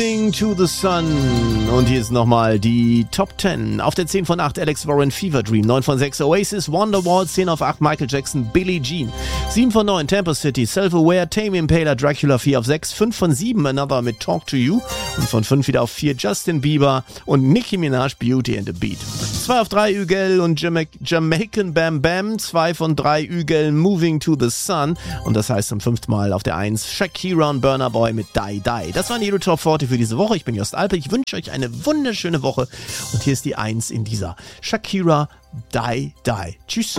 To the Sun. Und hier ist nochmal die Top 10. Auf der 10 von 8 Alex Warren, Fever Dream. 9 von 6 Oasis, Wonderwall. 10 auf 8 Michael Jackson, Billie Jean. 7 von 9 Tampa City, Self-Aware, Tame Impala, Dracula. 4 auf 6. 5 von 7 Another mit Talk to You. Und von 5 wieder auf 4 Justin Bieber und Nicki Minaj, Beauty and the Beat. 2 auf 3 Ügel und Jamaican Bam Bam. 2 von 3 Ügel, Moving to the Sun. Und das heißt zum 5. Mal auf der 1 Shakira und Burna Boy mit Die Die. Das waren die Top 40 für diese Woche. Ich bin Jost Alpe. Ich wünsche euch eine wunderschöne Woche. Und hier ist die 1 in dieser Shakira Die Die. Tschüss.